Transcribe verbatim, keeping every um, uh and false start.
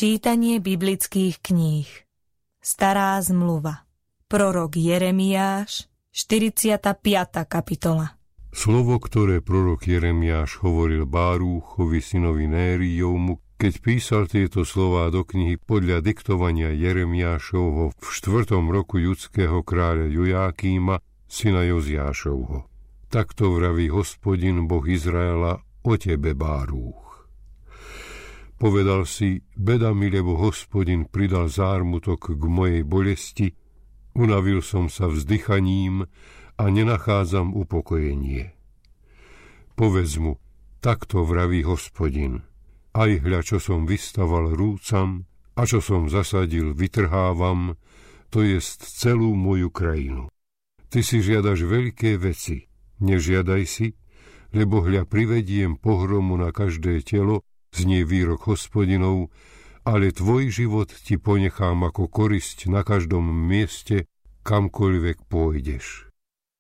Čítanie biblických kníh. Stará zmluva. Prorok Jeremiáš, štyridsiata piata kapitola. Slovo, ktoré prorok Jeremiáš hovoril Bárúchovi synovi Nérijovmu, keď písal tieto slová do knihy podľa diktovania Jeremiášovho v štvrtom roku judského kráľa Jojákíma, syna Joziášovho. Takto vraví Hospodin, Boh Izraela, o tebe, Bárúch. Povedal si, beda mi, lebo Hospodin pridal zármutok k mojej bolesti, unavil som sa vzdychaním a nenachádzam upokojenie. Povedz mu, takto vraví Hospodin, aj hľa, čo som vystaval rúcam a čo som zasadil, vytrhávam, to jest celú moju krajinu. Ty si žiadaš veľké veci, nežiadaj si, lebo hľa privediem pohromu na každé telo, znie výrok Hospodinov, ale tvoj život ti ponechám ako korisť na každom mieste, kamkoľvek pôjdeš.